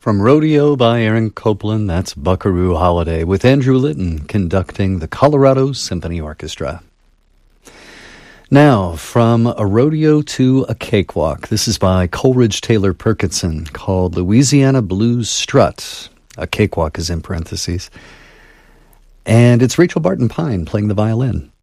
From Rodeo by Aaron Copland, that's Buckaroo Holiday, with Andrew Litton conducting the Colorado Symphony Orchestra. Now, from a rodeo to a cakewalk, this is by Coleridge Taylor Perkinson, called Louisiana Blues Strut. A cakewalk is in parentheses. And it's Rachel Barton Pine playing the violin.